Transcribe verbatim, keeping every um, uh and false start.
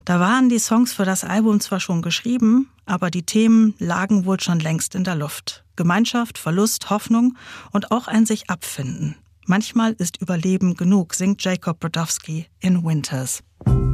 Da waren die Songs für das Album zwar schon geschrieben, aber die Themen lagen wohl schon längst in der Luft. Gemeinschaft, Verlust, Hoffnung und auch ein sich abfinden. Manchmal ist Überleben genug, singt Jacob Brodowski in Winters.